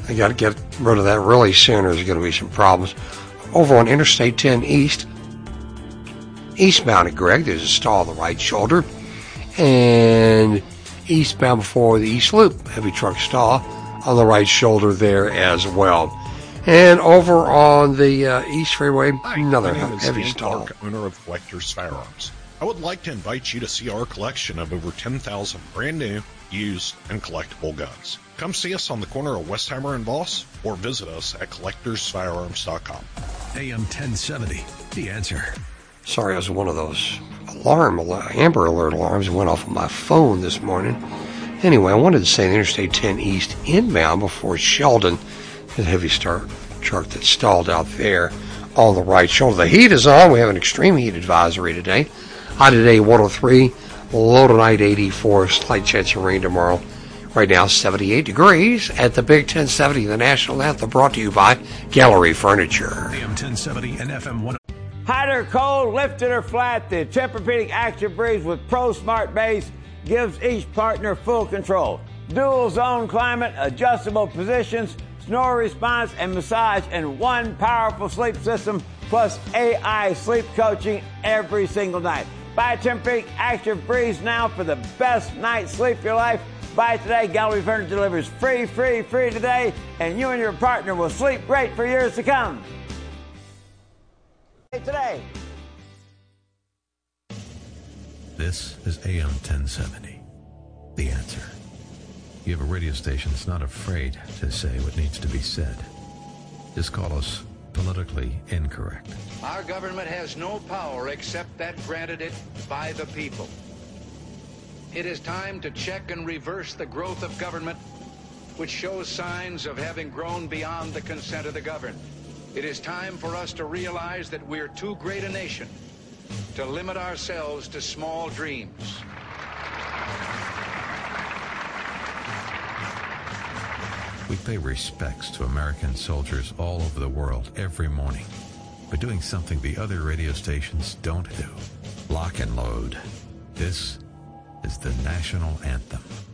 They got to get rid of that really soon, or there's going to be some problems. Over on Interstate 10 East, eastbound at Gregg, there's a stall on the right shoulder. And eastbound before the East Loop, heavy truck stall on the right shoulder there as well. And over on the East Freeway, another heavy stall. Owner of Collector's Firearms. I would like to invite you to see our collection of over 10,000 brand new, used, and collectible guns. Come see us on the corner of Westheimer and Voss, or visit us at collectorsfirearms.com. AM 1070, The Answer. Sorry, it was one of those Amber Alert alarms that went off on my phone this morning. Anyway, I wanted to say the Interstate 10 East inbound before Sheldon, the heavy truck that stalled out there on the right shoulder. The heat is on. We have an extreme heat advisory today. High today 103, low tonight 84, slight chance of rain tomorrow. Right now 78 degrees at the Big 1070, the national anthem, brought to you by Gallery Furniture. AM 1070 and FM 1. Hot or cold, lifted or flat, the Tempur-Pedic Action Breeze with Pro Smart Base gives each partner full control. Dual zone climate, adjustable positions, snore response, and massage in one powerful sleep system, plus AI sleep coaching every single night. Buy a Tempur-Pedic Action Breeze now for the best night's sleep of your life. Buy today. Gallery Furniture delivers free today, and you and your partner will sleep great for years to come. Today. This is AM 1070, The Answer. You have a radio station that's not afraid to say what needs to be said. Just call us politically incorrect. Our government has no power except that granted it by the people. It is time to check and reverse the growth of government, which shows signs of having grown beyond the consent of the governed. It is time for us to realize that we're too great a nation to limit ourselves to small dreams. We pay respects to American soldiers all over the world every morning by doing something the other radio stations don't do. Lock and load. This is the national anthem.